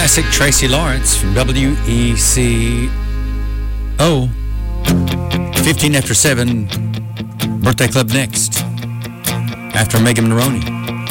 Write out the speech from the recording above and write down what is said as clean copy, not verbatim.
classic Tracy Lawrence from WECO. 15 after 7. Birthday Club next. After Megan Maroney.